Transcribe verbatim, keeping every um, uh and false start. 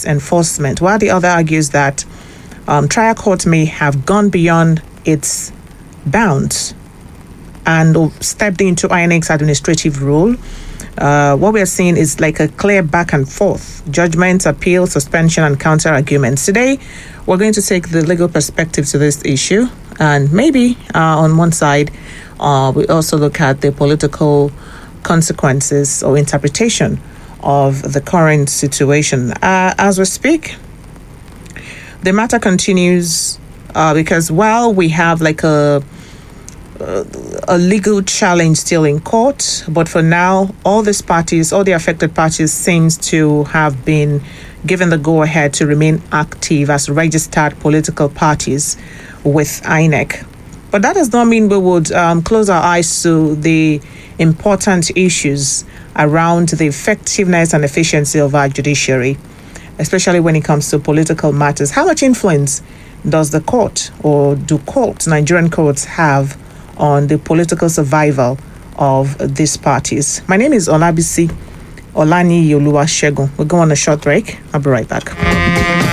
its enforcement, while the other argues that um, trial court may have gone beyond its bounds and stepped into I N E C's administrative role. Uh, what we are seeing is like a clear back and forth, judgment, appeal, suspension, and counter arguments. Today, we're going to take the legal perspective to this issue, and maybe uh, on one side, uh, we also look at the political consequences or interpretation of the current situation. Uh, as we speak, the matter continues uh, because while we have like a a legal challenge still in court, but for now, all these parties, all the affected parties seems to have been given the go-ahead to remain active as registered political parties with I N E C. But that does not mean we would um, close our eyes to the important issues around the effectiveness and efficiency of our judiciary, especially when it comes to political matters. How much influence does the court or do courts, Nigerian courts, have on the political survival of these parties? My name is Olabisi Olani Yoluwa Shegun. We'll go on a short break. I'll be right back.